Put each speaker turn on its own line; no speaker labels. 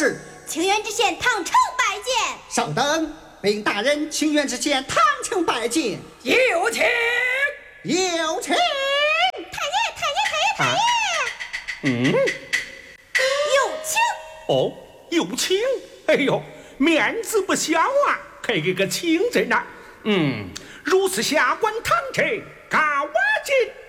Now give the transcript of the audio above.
事？
清源知县唐城拜见。
稍等，禀大人，清源知县唐城拜见。
有请。
有请。
太爷，有请。
哦，有请。哎呦，面子不小啊，还给个请字呢。如此下官唐城，嘎瓦进。